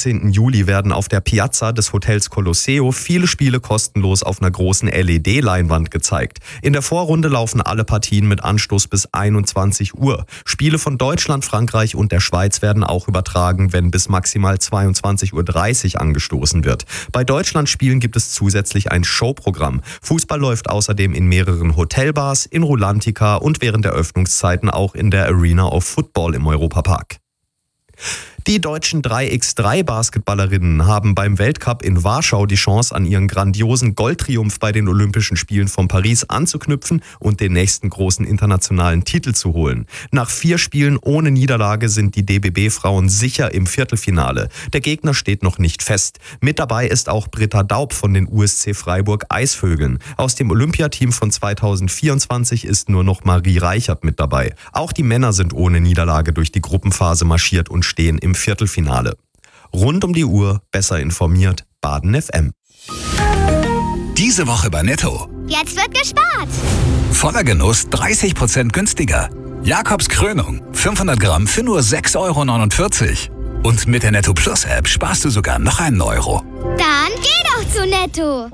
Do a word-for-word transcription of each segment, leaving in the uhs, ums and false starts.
achtzehnten Juli werden auf der Piazza des Hotels Colosseo viele Spiele kostenlos auf einer großen L E D-Leinwand gezeigt. In der Vorrunde laufen alle Partien mit Anstoß bis einundzwanzig Uhr. Spiele von Deutschland, Frankreich und der Schweiz werden auch übertragen, wenn bis maximal zweiundzwanzig Uhr dreißig angestoßen wird. Bei Deutschlandspielen gibt es zusätzlich ein Showprogramm. Fußball läuft außerdem in mehreren Hotelbars, in Rulantica und während der Öffnungszeiten auch in der Arena of Football im Europapark. Die deutschen drei mal drei Basketballerinnen haben beim Weltcup in Warschau die Chance, an ihren grandiosen Goldtriumph bei den Olympischen Spielen von Paris anzuknüpfen und den nächsten großen internationalen Titel zu holen. Nach vier Spielen ohne Niederlage sind die D B B-Frauen sicher im Viertelfinale. Der Gegner steht noch nicht fest. Mit dabei ist auch Britta Daub von den U S C Freiburg Eisvögeln. Aus dem Olympiateam von zweitausendvierundzwanzig ist nur noch Marie Reichert mit dabei. Auch die Männer sind ohne Niederlage durch die Gruppenphase marschiert und stehen im Viertelfinale. Rund um die Uhr besser informiert, Baden F M. Diese Woche bei Netto. Jetzt wird gespart. Voller Genuss dreißig Prozent günstiger. Jakobs Krönung fünfhundert Gramm für nur sechs Euro neunundvierzig. Und mit der Netto Plus App sparst du sogar noch einen Euro. Dann geh doch zu Netto.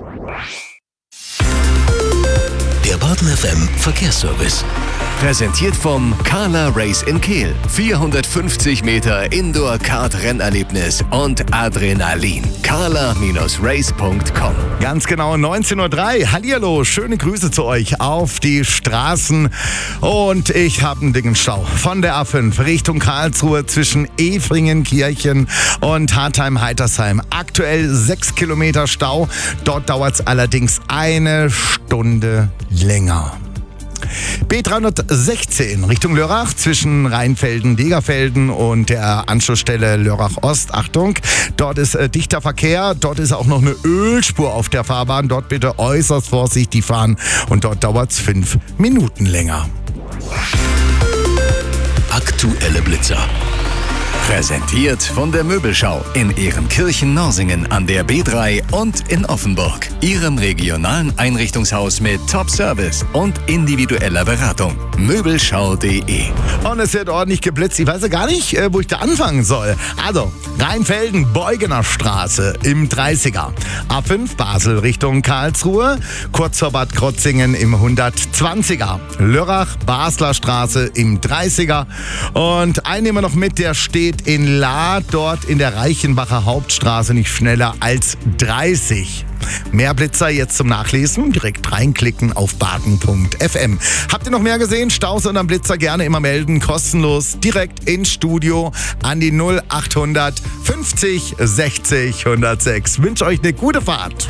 Der Baden F M Verkehrsservice. Präsentiert vom Carla Race in Kehl. vierhundertfünfzig Meter Indoor-Kart-Rennerlebnis und Adrenalin. carla Race punkt com. Ganz genau neunzehn Uhr drei. Hallihallo, schöne Grüße zu euch auf die Straßen. Und ich habe einen dicken Stau von der A fünf Richtung Karlsruhe zwischen Efringen-Kirchen und Hartheim-Heitersheim. Aktuell sechs Kilometer Stau. Dort dauert es allerdings eine Stunde länger. B dreihundertsechzehn Richtung Lörrach zwischen Rheinfelden, Degerfelden und der Anschlussstelle Lörrach Ost. Achtung, dort ist äh, dichter Verkehr, dort ist auch noch eine Ölspur auf der Fahrbahn. Dort bitte äußerst vorsichtig fahren und dort dauert es fünf Minuten länger. Aktuelle Blitzer. Präsentiert von der Möbelschau in Ehrenkirchen-Norsingen an der B drei und in Offenburg. Ihrem regionalen Einrichtungshaus mit Top-Service und individueller Beratung. Möbelschau punkt de. Und es wird ordentlich geblitzt. Ich weiß ja gar nicht, wo ich da anfangen soll. Also, Rheinfelden, Beugener Straße im dreißiger. A fünf Basel Richtung Karlsruhe. Kurz vor Bad Krotzingen im hundertzwanziger. Lörrach, Basler Straße im dreißiger. Und einen nehmen wir noch mit, der steht in La, dort in der Reichenbacher Hauptstraße nicht schneller als dreißig. Mehr Blitzer jetzt zum Nachlesen. Direkt reinklicken auf baden punkt f m. Habt ihr noch mehr gesehen? Staus und am Blitzer gerne immer melden. Kostenlos direkt ins Studio an die null achthundert fünfzig sechzig hundertsechs. Wünsche euch eine gute Fahrt.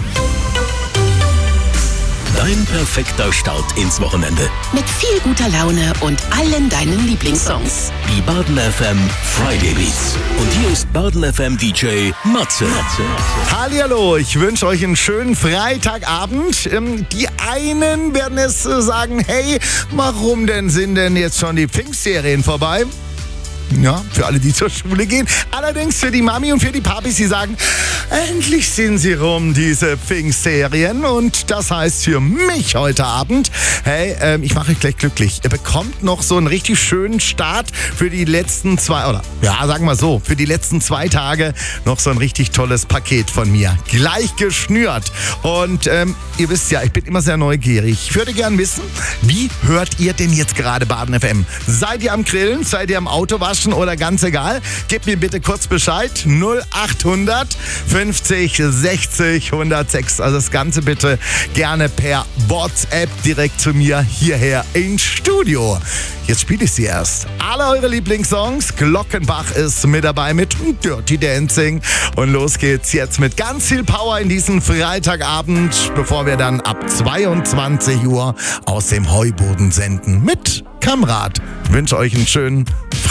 Dein perfekter Start ins Wochenende. Mit viel guter Laune und allen deinen Lieblingssongs. Die Baden F M Friday Beats. Und hier ist Baden F M D J Matze. Hallihallo, ich wünsche euch einen schönen Freitagabend. Die einen werden es sagen, hey, warum denn sind denn jetzt schon die Pfingstserien vorbei? Ja, für alle, die zur Schule gehen. Allerdings für die Mami und für die Papis, die sagen, endlich sind sie rum, diese Pfingstserien. Und das heißt für mich heute Abend, hey, ähm, ich mache euch gleich glücklich. Ihr bekommt noch so einen richtig schönen Start für die letzten zwei, oder ja, sagen wir so, für die letzten zwei Tage noch so ein richtig tolles Paket von mir. Gleich geschnürt. Und ähm, ihr wisst ja, ich bin immer sehr neugierig. Ich würde gern wissen, wie hört ihr denn jetzt gerade Baden F M? Seid ihr am Grillen? Seid ihr am Autowaschen? Oder ganz egal, gebt mir bitte kurz Bescheid. null achthundert fünfzig sechzig hundertsechs. Also das Ganze bitte gerne per WhatsApp direkt zu mir hierher ins Studio. Jetzt spiele ich sie erst. Alle eure Lieblingssongs. Glockenbach ist mit dabei mit Dirty Dancing. Und los geht's jetzt mit ganz viel Power in diesen Freitagabend, bevor wir dann ab zweiundzwanzig Uhr aus dem Heuboden senden mit Kamrat. Ich wünsche euch einen schönen